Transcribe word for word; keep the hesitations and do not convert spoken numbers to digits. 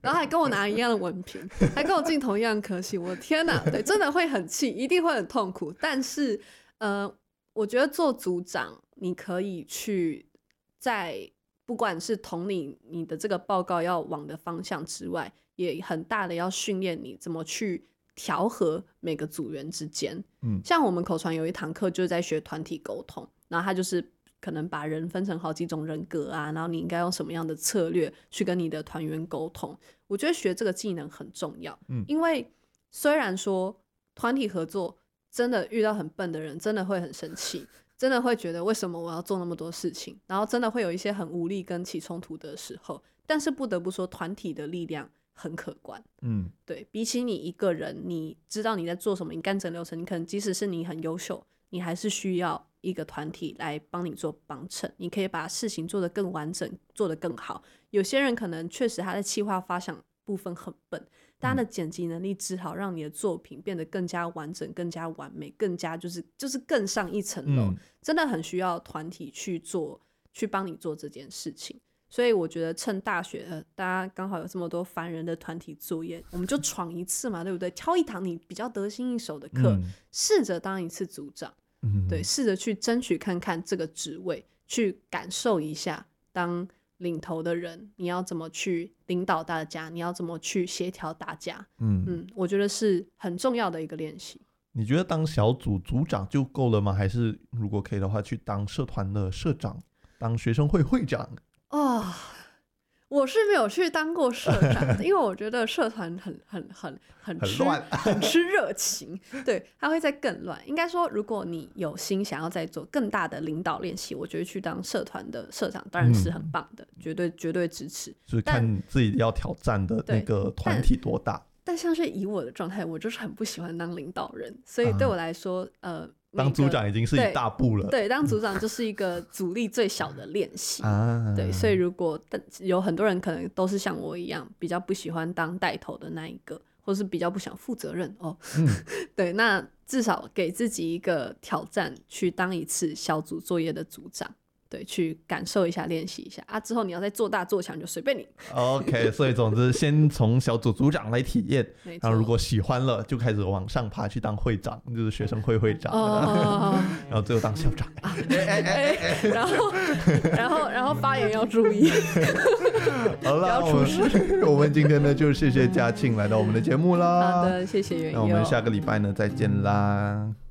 然后还跟我拿一样的文凭，还跟我进同一样科系，我的天哪，对，真的会很气，一定会很痛苦。但是，呃，我觉得做组长，你可以去在不管是统领你的这个报告要往的方向之外，也很大的要训练你怎么去调和每个组员之间。嗯，像我们口传有一堂课就是在学团体沟通，然后他就是可能把人分成好几种人格啊，然后你应该用什么样的策略去跟你的团员沟通。我觉得学这个技能很重要，嗯，因为虽然说团体合作真的遇到很笨的人真的会很生气，真的会觉得为什么我要做那么多事情，然后真的会有一些很无力跟起冲突的时候，但是不得不说团体的力量很可观。嗯，对，比起你一个人你知道你在做什么，你干整流程，你可能即使是你很优秀，你还是需要一个团体来帮你做帮衬，你可以把事情做得更完整，做得更好。有些人可能确实他在企划发想部分很笨，但他的剪辑能力只好让你的作品变得更加完整，更加完美，更加就是就是更上一层楼。嗯，真的很需要团体去做，去帮你做这件事情。所以我觉得趁大学呃大家刚好有这么多烦人的团体作业，我们就闯一次嘛，对不对？挑一堂你比较得心应手的课，试着当一次组长。嗯，对，试着去争取看看这个职位，去感受一下当领头的人你要怎么去领导大家，你要怎么去协调大家。 嗯, 嗯我觉得是很重要的一个练习。 你觉得当小组组长就够了吗？还是如果可以的话去当社团的社长，当学生会会长？ 哦，我是没有去当过社长，因为我觉得社团很很很很吃很乱， 很吃热情，对，它会再更乱。应该说，如果你有心想要再做更大的领导练习，我觉得去当社团的社长当然是很棒的，嗯、绝对绝对支持。 就是看自己要挑战的那个团体多大。 但, 但像是以我的状态，我就是很不喜欢当领导人，所以对我来说，啊、呃。 当组长已经是一大步了。 对, 对，当组长就是一个阻力最小的练习、啊、对，所以如果有很多人可能都是像我一样比较不喜欢当带头的那一个，或是比较不想负责任哦、嗯、对，那至少给自己一个挑战，去当一次小组作业的组长，对，去感受一下，练习一下啊，之后你要再做大做强就随便你。 OK， 所以总之先从小组组长来体验，然后如果喜欢了就开始往上爬去当会长，就是学生会会长、哦、然后最后当校长、啊欸欸欸欸、 然后然后然后发言要注意好了，不要出事。我们今天呢就谢谢嘉庆来到我们的节目啦。 好的，谢谢元佑， 那我们下个礼拜呢再见啦。